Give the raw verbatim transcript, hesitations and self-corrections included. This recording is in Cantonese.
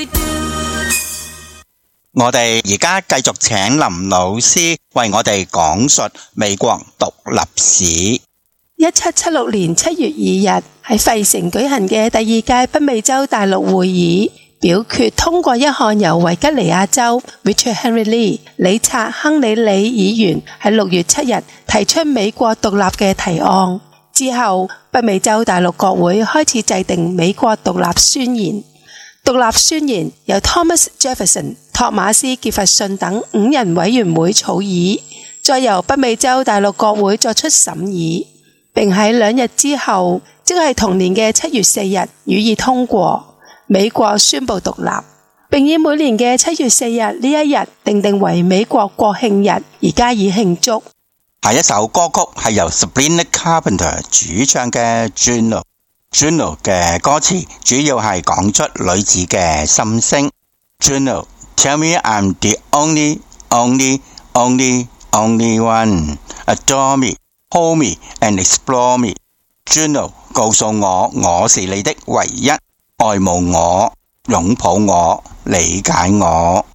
我哋而家繼續請林老師為我哋講述美國獨立史。 一七七六年七月二日喺費城舉行嘅第二屆北美洲大陸會議，表決通過一項由維吉尼亞州 Richard Henry Lee 理察亨利里議員喺六月七日提出美國獨立嘅提案。之後，北美洲大陸國會開始制定美國獨立宣言。獨立宣言由 Thomas Jefferson、托馬斯傑弗遜等五人委員會草擬，再由北美洲大陸國會作出審議，並喺兩日之後，即係同年嘅七月四日予以通過。美國宣布獨立，並以每年嘅七月四日呢一日定定為美國國慶日而加以慶祝。 下一首歌曲係由 Sabrina Carpenter 主唱嘅 Juno。Juno 嘅歌詞主要係講出女子嘅心聲。Juno, tell me I'm the only, only, only, only one. Adore me, hold me and explore me. Juno 告訴我我是你的唯一，愛慕我，擁抱我，理解我。